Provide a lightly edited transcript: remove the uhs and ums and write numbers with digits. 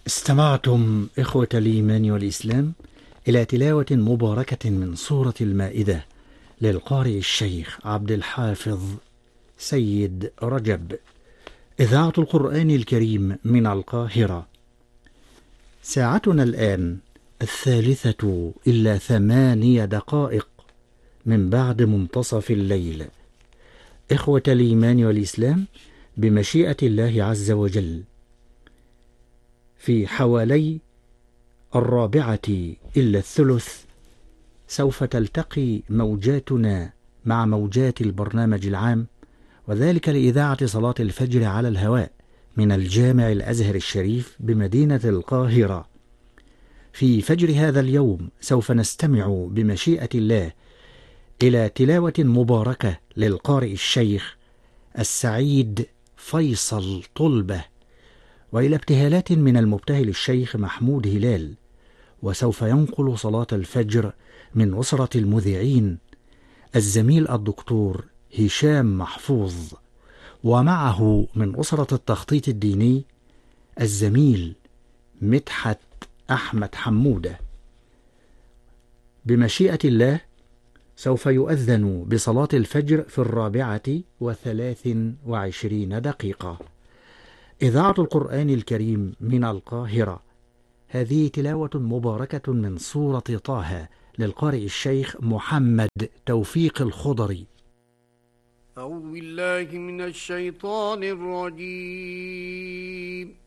استمعتم إخوة الإيمان والإسلام إلى تلاوة مباركة من سورة المائدة للقارئ الشيخ عبد الحافظ سيد رجب، إذاعة القرآن الكريم من القاهرة. ساعتنا الآن 3:08 من بعد منتصف الليل. إخوة الإيمان والإسلام، بمشيئة الله عز وجل في حوالي 1:04 سوف تلتقي موجاتنا مع موجات البرنامج العام، وذلك لإذاعة صلاة الفجر على الهواء من الجامع الأزهر الشريف بمدينة القاهرة. في فجر هذا اليوم سوف نستمع بمشيئة الله إلى تلاوة مباركة للقارئ الشيخ السعيد فيصل طلبة، وإلى ابتهالات من المبتهل الشيخ محمود هلال. وسوف ينقل صلاة الفجر من أسرة المذيعين الزميل الدكتور هشام محفوظ، ومعه من أسرة التخطيط الديني الزميل مدحت أحمد حمودة. بمشيئة الله سوف يؤذن بصلاة الفجر في 4:23. إذاعة القرآن الكريم من القاهرة. هذه تلاوة مباركة من سورة طه للقارئ الشيخ محمد توفيق الخضري. أعوذ بالله من الشيطان الرجيم.